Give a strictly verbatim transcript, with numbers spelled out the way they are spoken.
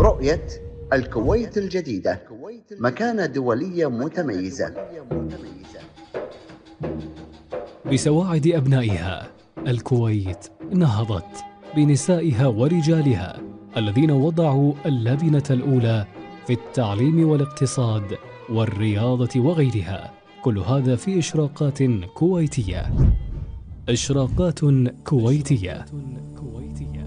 رؤية الكويت الجديدة مكانة دولية متميزة. بسواعد أبنائها الكويت نهضت بنسائها ورجالها الذين وضعوا اللبنة الأولى في التعليم والاقتصاد والرياضة وغيرها، كل هذا في إشراقات كويتية. إشراقات كويتية.